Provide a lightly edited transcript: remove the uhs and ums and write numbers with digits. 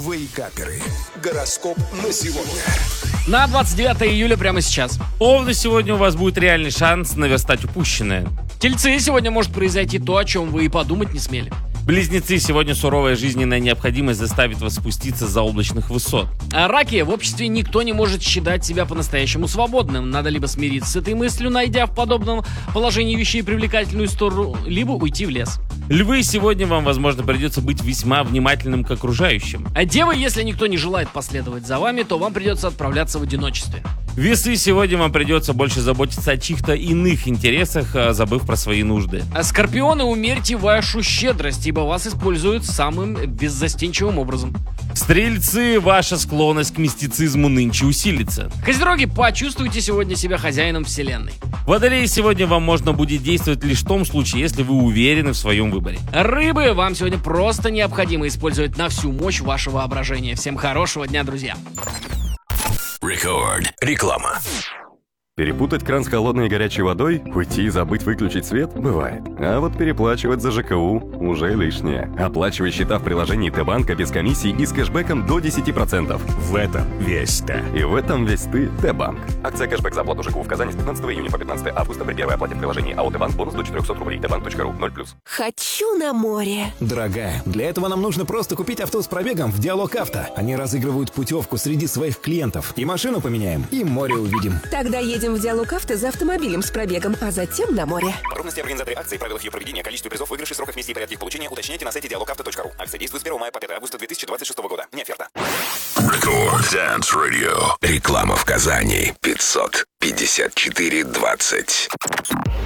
Вейкаперы. Гороскоп на сегодня. На 29 июля прямо сейчас. Овны, сегодня у вас будет реальный шанс наверстать упущенное. Тельцы, сегодня может произойти то, о чем вы и подумать не смели. Близнецы, сегодня суровая жизненная необходимость заставит вас спуститься за облачных высот. А раки, в обществе никто не может считать себя по-настоящему свободным. Надо либо смириться с этой мыслью, найдя в подобном положении вещей привлекательную сторону, либо уйти в лес. Львы, сегодня вам, возможно, придется быть весьма внимательным к окружающим. А девы, если никто не желает последовать за вами, то вам придется отправляться в одиночестве. Весы, сегодня вам придется больше заботиться о чьих-то иных интересах, забыв про свои нужды. А скорпионы, умерьте вашу щедрость, ибо вас используют самым беззастенчивым образом. Стрельцы, ваша склонность к мистицизму нынче усилится. Козероги, почувствуйте сегодня себя хозяином вселенной. Водолеи, сегодня вам можно будет действовать лишь в том случае, если вы уверены в своем выборе. Рыбы, вам сегодня просто необходимо использовать на всю мощь ваше воображение. Всем хорошего дня, друзья. Рекорд. Реклама. Перепутать кран с холодной и горячей водой, уйти и забыть выключить свет – бывает. А вот переплачивать за ЖКУ уже лишнее. Оплачивай счета в приложении Т-банка без комиссии и с кэшбэком до 10%. В этом весь ты. И в этом весь ты Т-банк. Акция кэшбэк за оплату ЖКУ в Казани с 15 июня по 15 августа при первой оплате в приложении АО Т-банк бонус до 400 рублей. Тбанк.ру 0+. Хочу на море. Дорогая, для этого нам нужно просто купить авто с пробегом в Диалог Авто. Они разыгрывают путевку среди своих клиентов. И машину поменяем, и море увидим. Тогда едем в Диалог Авто за автомобилем с пробегом, а затем на море. Подробности организаторы акции, правила ее проведения, количество призов, выигрышей, сроках вместе и порядке их получения уточняйте на сайте dialogauto.ru. Акция действует с 1 мая по 5 августа 2026 года. Не оферта. Рекорд Dance Radio. Реклама в Казани. 554-20.